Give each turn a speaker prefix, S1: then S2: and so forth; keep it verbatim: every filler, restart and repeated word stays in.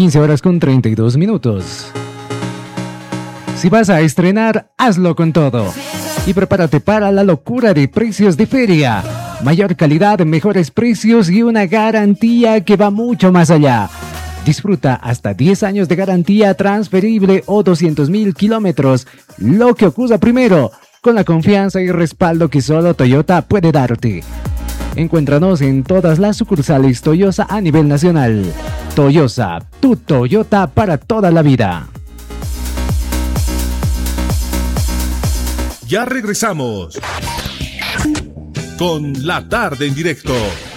S1: quince horas con treinta y dos minutos. Si vas a estrenar, hazlo con todo. Y prepárate para la locura de precios de feria. Mayor calidad, mejores precios y una garantía que va mucho más allá. Disfruta hasta diez años de garantía transferible o doscientos mil kilómetros. Lo que ocurra primero, con la confianza y respaldo que solo Toyota puede darte. Encuéntranos en todas las sucursales Toyota a nivel nacional. Toyota, tu Toyota para toda la vida.
S2: Ya regresamos con La Tarde en Directo